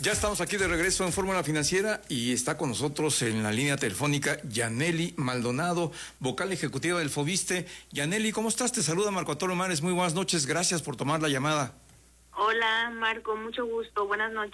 Ya estamos aquí de regreso en Fórmula Financiera y está con nosotros en la línea telefónica Yanely Maldonado, vocal ejecutiva del Fobiste. Yanely, ¿cómo estás? Te saluda Marco Antonio Mares. Muy buenas noches. Gracias por tomar la llamada. Hola, Marco. Mucho gusto. Buenas noches.